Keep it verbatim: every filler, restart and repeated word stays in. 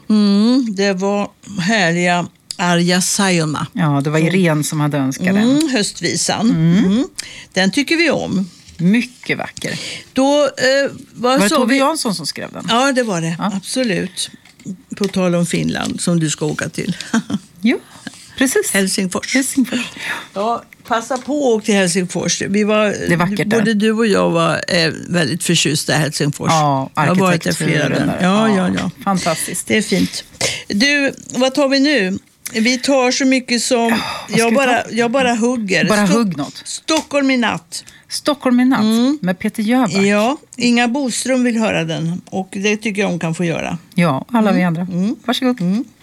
Mm, det var härliga Arja Saijonmaa. Ja, det var Irene som hade önskat den. Mm, höstvisan. Mm. Mm. Den tycker vi om. Mycket vacker. Då, eh, vad var det sa Tove vi? Jansson som skrev den? Ja, det var det. Ja. Absolut. På tal om Finland som du ska åka till. Jo, precis. Helsingfors. Helsingfors. Ja, passa på att åka till Helsingfors. Vi var, det är vackert där. Både du och jag var eh, väldigt förtjusta i Helsingfors. Ja, jag har varit där flera där. Ja, ja, ja. Fantastiskt. Det är fint. Du, vad tar vi nu? Vi tar så mycket som... Ja, jag, bara, jag bara hugger. Bara Stock- hugg något. Stockholm i natt. Stockholm i natt Mm. med Peter Jöback. Ja, Inga Boström vill höra den. Och det tycker jag hon kan få göra. Ja, alla Mm. vi andra. Mm. Varsågod. Mm.